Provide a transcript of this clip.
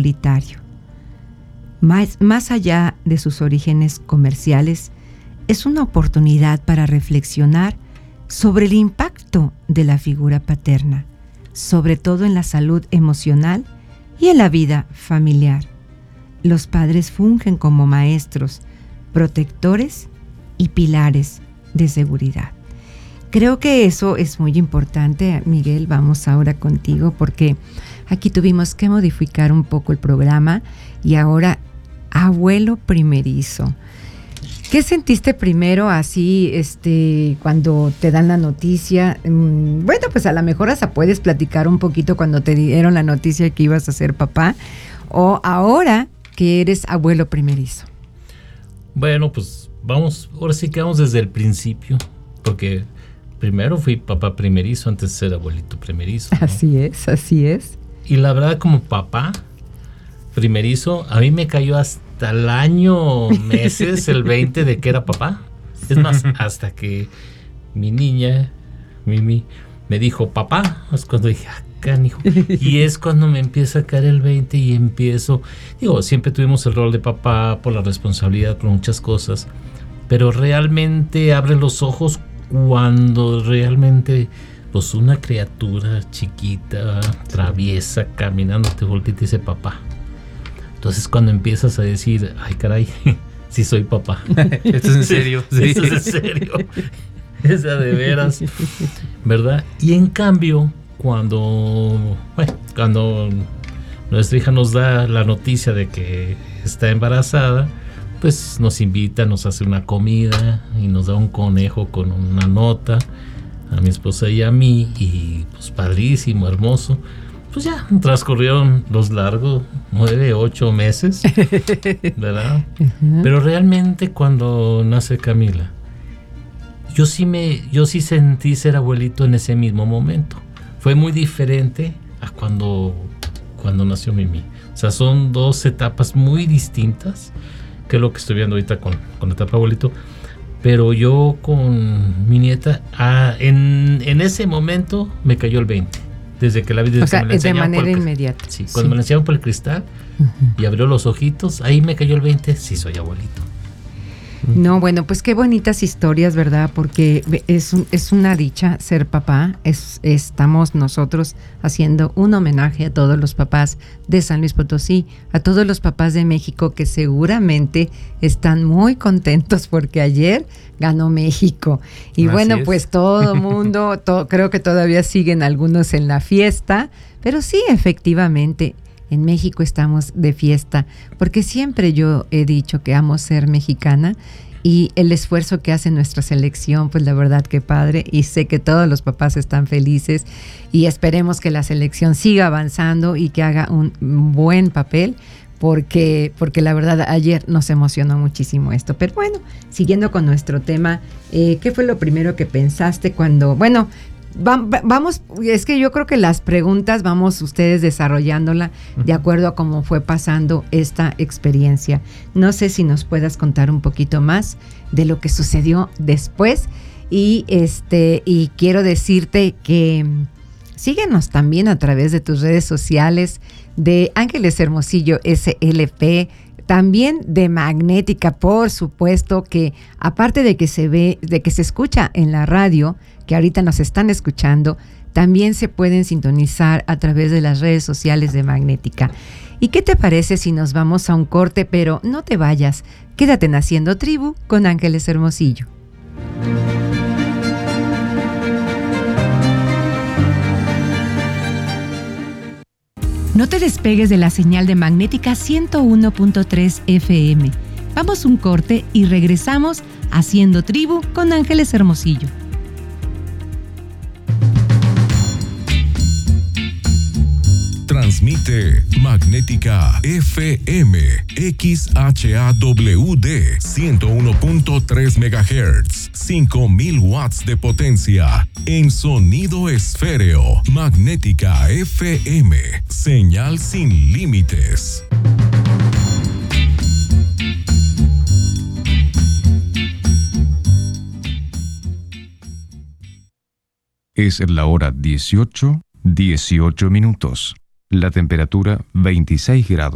solitario. Más allá de sus orígenes comerciales, es una oportunidad para reflexionar sobre el impacto de la figura paterna, sobre todo en la salud emocional y en la vida familiar. Los padres fungen como maestros, protectores y pilares de seguridad. Creo que eso es muy importante, Miguel. Vamos ahora contigo porque aquí tuvimos que modificar un poco el programa y ahora abuelo primerizo. ¿Qué sentiste primero así cuando te dan la noticia? Bueno, pues a lo mejor hasta puedes platicar un poquito cuando te dieron la noticia que ibas a ser papá o ahora que eres abuelo primerizo. Bueno, pues ahora sí que vamos desde el principio, porque primero fui papá primerizo antes de ser abuelito primerizo, ¿no? Así es. Y la verdad, como papá primerizo, a mí me cayó hasta el año, meses, el 20 de que era papá. Es más, hasta que mi niña, Mimi, me dijo papá, es cuando dije, canijo. Y es cuando me empieza a caer el 20 y empiezo, siempre tuvimos el rol de papá por la responsabilidad, por muchas cosas, pero realmente abre los ojos cuando realmente, pues una criatura chiquita, traviesa, caminando, te voltea y te dice papá. Entonces cuando empiezas a decir, ay caray, sí soy papá. Esto es en serio. Sí. Esto es en serio. Es de veras, ¿verdad? Y en cambio, cuando nuestra hija nos da la noticia de que está embarazada, pues nos invita, nos hace una comida y nos da un conejo con una nota a mi esposa y a mí, y pues padrísimo, hermoso. Pues ya transcurrieron los largos 9, 8 meses, ¿verdad? Uh-huh. Pero realmente cuando nace Camila, yo sí sentí ser abuelito en ese mismo momento. Fue muy diferente a cuando nació Mimi. O sea, son dos etapas muy distintas, que es lo que estoy viendo ahorita con la etapa abuelito. Pero yo con mi nieta, en ese momento me cayó el 20. Desde que la vi, o sea, de manera inmediata. Sí, cuando me la enseñaron por el cristal y abrió los ojitos, ahí me cayó el 20, sí soy abuelito. No, bueno, pues qué bonitas historias, ¿verdad? Porque es una dicha ser papá. Estamos nosotros haciendo un homenaje a todos los papás de San Luis Potosí, a todos los papás de México que seguramente están muy contentos porque ayer ganó México. Y así bueno, pues todo mundo, creo que todavía siguen algunos en la fiesta, pero sí, efectivamente, en México estamos de fiesta, porque siempre yo he dicho que amo ser mexicana y el esfuerzo que hace nuestra selección, pues la verdad que padre, y sé que todos los papás están felices y esperemos que la selección siga avanzando y que haga un buen papel, porque la verdad ayer nos emocionó muchísimo esto. Pero bueno, siguiendo con nuestro tema, ¿qué fue lo primero que pensaste cuando, bueno, vamos, es que yo creo que las preguntas vamos ustedes desarrollándola de acuerdo a cómo fue pasando esta experiencia. No sé si nos puedas contar un poquito más de lo que sucedió después y quiero decirte que síguenos también a través de tus redes sociales de Ángeles Hermosillo SLP, también de Magnética, por supuesto, que aparte de que se escucha en la radio, que ahorita nos están escuchando, también se pueden sintonizar a través de las redes sociales de Magnética. ¿Y qué te parece si nos vamos a un corte? Pero no te vayas, quédate en Haciendo Tribu con Ángeles Hermosillo. No te despegues de la señal de Magnética 101.3 FM. Vamos un corte y regresamos Haciendo Tribu con Ángeles Hermosillo. Transmite Magnética FM XHAWD 101.3 MHz, 5000 watts de potencia en sonido esféreo. Magnética FM, señal sin límites. Es la hora 18:18. La temperatura 26 grados.